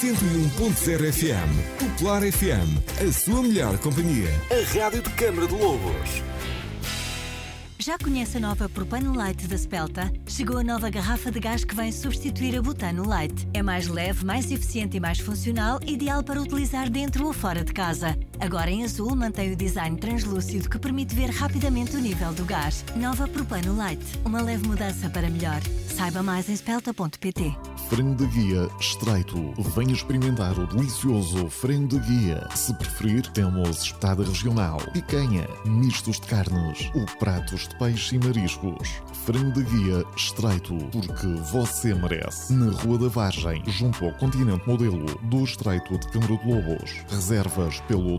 101.0 FM. Popular FM, a sua melhor companhia. A rádio de Câmara de Lobos. Já conhece a nova Propano Light da Spelta? Chegou a nova garrafa de gás que vem substituir a Butano Light. É mais leve, mais eficiente e mais funcional, ideal para utilizar dentro ou fora de casa. Agora em azul mantém o design translúcido que permite ver rapidamente o nível do gás. Nova Propano Light, uma leve mudança para melhor. Saiba mais em spelta.pt. Frango de guia estreito. Venha experimentar o delicioso frango de guia. Se preferir, temos espetada regional, picanha, mistos de carnes ou pratos de peixe e mariscos. Frango de guia estreito, porque você merece. Na Rua da Vargem, junto ao Continente Modelo do Estreito de Câmara de Lobos. Reservas pelo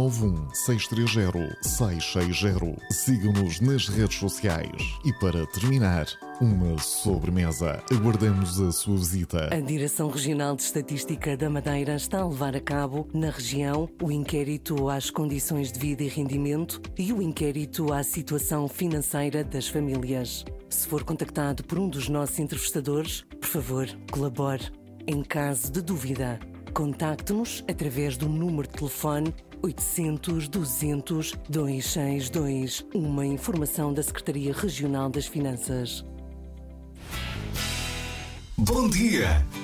291-630-660. Siga-nos nas redes sociais. E para terminar, uma sobremesa. Aguardamos a sua visita. A Direção Regional de Estatística da Madeira está a levar a cabo, na região, o inquérito às condições de vida e rendimento e o inquérito à situação financeira das famílias. Se for contactado por um dos nossos entrevistadores, por favor, colabore. Em caso de dúvida, contacte-nos através do número de telefone 800 200 262, uma informação da Secretaria Regional das Finanças. Bom dia!